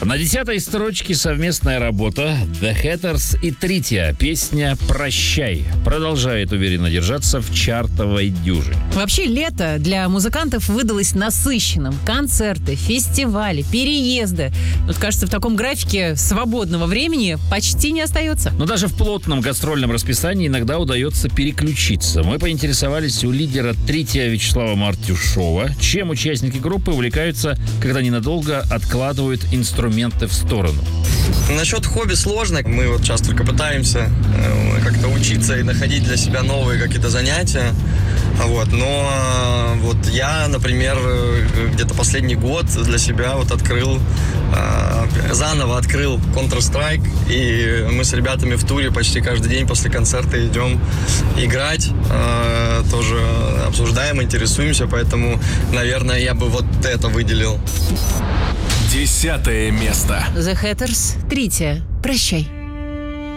На 10-й строчке совместная работа The Hatters и Трития. Песня «Прощай» продолжает уверенно держаться в чартовой дюжине. Вообще, лето для музыкантов выдалось насыщенным. Концерты, фестивали, переезды. Вот, кажется, в таком графике свободного времени почти не остается. Но даже в плотном гастрольном расписании иногда удается переключиться. Мы поинтересовались у лидера Трития Вячеслава Мартюшова, чем участники группы увлекаются, когда ненадолго откладывают инструменты в сторону. Насчет хобби сложно. Мы вот сейчас только пытаемся как-то учиться и находить для себя новые какие-то занятия. Вот. Но вот я, например, где-то последний год для себя вот заново открыл Counter-Strike. И мы с ребятами в туре почти каждый день после концерта идем играть. Тоже обсуждаем, интересуемся. Поэтому, наверное, я бы вот это выделил. 10-е место. The Hatters, Трития. «Прощай».